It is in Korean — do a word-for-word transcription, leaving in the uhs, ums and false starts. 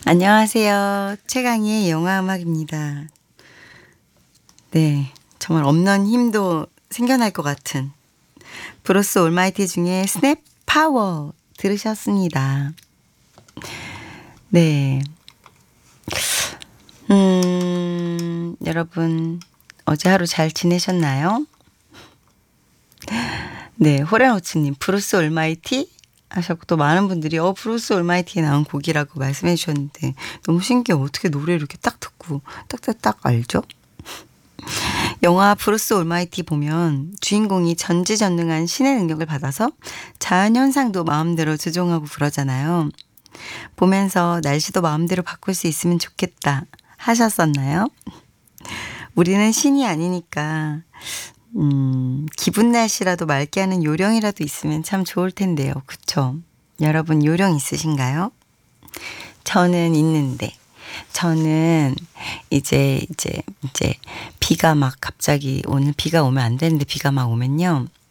안녕하세요. 최강희의 영화 음악입니다. 네, 정말 없는 힘도 생겨날 것 같은 브루스 올마이티 중에 스냅 파워 들으셨습니다. 네, 음, 여러분 어제 하루 잘 지내셨나요? 네, 호랑호치님 브루스 올마이티 하셨고 또 많은 분들이 어 브루스 올마이티에 나온 곡이라고 말씀해 주셨는데 너무 신기해. 어떻게 노래를 이렇게 딱 듣고 딱딱딱 알죠? 영화 브루스 올마이티 보면 주인공이 전지전능한 신의 능력을 받아서 자연현상도 마음대로 조종하고 그러잖아요. 보면서 날씨도 마음대로 바꿀 수 있으면 좋겠다 하셨었나요? 우리는 신이 아니니까 음, 기분 날씨라도 맑게 하는 요령이라도 있으면 참 좋을 텐데요. 그쵸? 여러분 요령 있으신가요? 저는 있는데 저는 이제 이제 이제 비가 막 갑자기 오늘 비가 오면 안 되는데 비가 막 오면요.